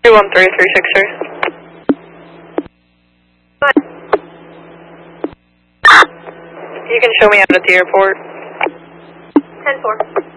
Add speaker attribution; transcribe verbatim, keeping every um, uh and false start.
Speaker 1: two one three three six three. You can show me out at the airport.
Speaker 2: ten four.